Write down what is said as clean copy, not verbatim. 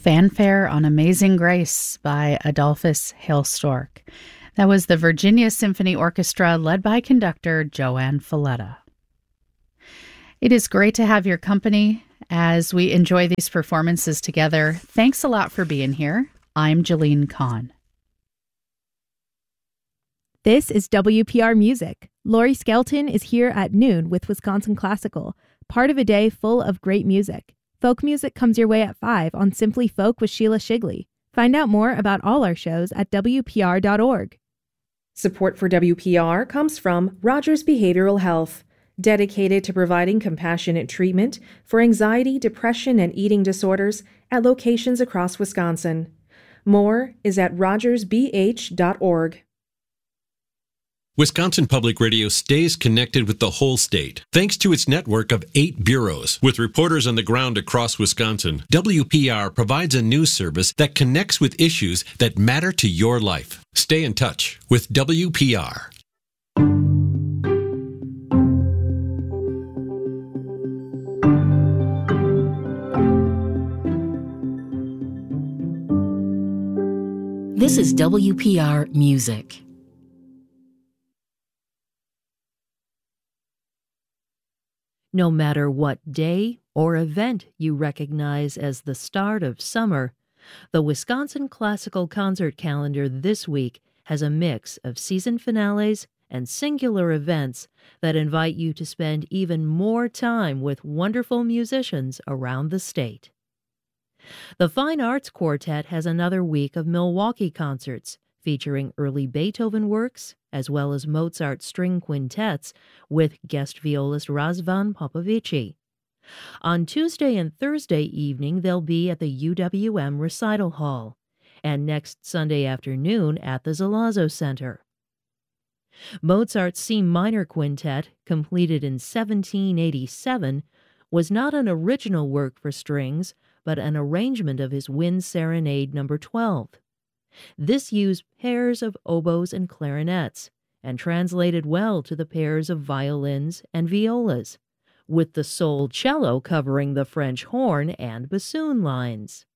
Fanfare on Amazing Grace by Adolphus Hailstork. That was the Virginia Symphony Orchestra led by conductor Joanne Falletta. It is great to have your company as we enjoy these performances together. Thanks a lot for being here. I'm Jalene Kahn. This is WPR Music. Lori Skelton is here at noon with Wisconsin Classical, part of a day full of great music. Folk music comes your way at 5 on Simply Folk with Sheila Shigley. Find out more about all our shows at WPR.org. Support for WPR comes from Rogers Behavioral Health, dedicated to providing compassionate treatment for anxiety, depression, and eating disorders at locations across Wisconsin. More is at rogersbh.org. Wisconsin Public Radio stays connected with the whole state, thanks to its network of 8 bureaus. With reporters on the ground across Wisconsin, WPR provides a news service that connects with issues that matter to your life. Stay in touch with WPR. This is WPR Music. No matter what day or event you recognize as the start of summer, the Wisconsin Classical Concert Calendar this week has a mix of season finales and singular events that invite you to spend even more time with wonderful musicians around the state. The Fine Arts Quartet has another week of Milwaukee concerts featuring early Beethoven works, as well as Mozart string quintets with guest violist Razvan Popovici. On Tuesday and Thursday evening, they'll be at the UWM Recital Hall, and next Sunday afternoon at the Zalazzo Center. Mozart's C minor quintet, completed in 1787, was not an original work for strings, but an arrangement of his Wind Serenade No. 12. This used pairs of oboes and clarinets, and translated well to the pairs of violins and violas, with the sole cello covering the French horn and bassoon lines.